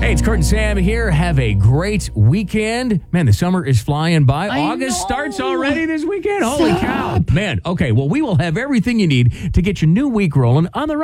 Hey, it's Kurt and Sam here. Have a great weekend. Man, the summer is flying by. August starts already this weekend. Holy cow. Man, okay, well, we will have everything you need to get your new week rolling on the right.